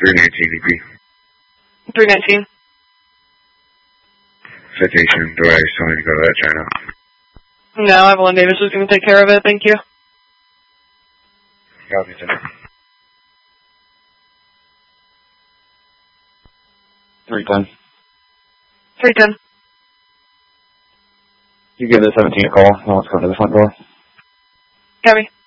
319 EP. 319. Citation, do I still need to go to that channel? No, Evelyn Davis is going to take care of it. Thank you. Copy, sir. 310. 310. You give the 17 a call. Now let's go to the front door. Copy.